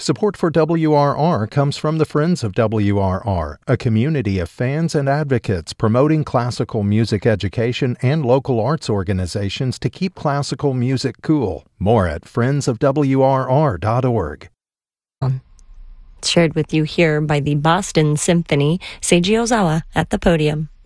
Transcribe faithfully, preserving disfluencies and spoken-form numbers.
Support for W R R comes from the Friends of W R R, a community of fans and advocates promoting classical music education and local arts organizations to keep classical music cool. More at friends of W R R dot org. Shared with you here by the Boston Symphony, Seiji Ozawa at the podium.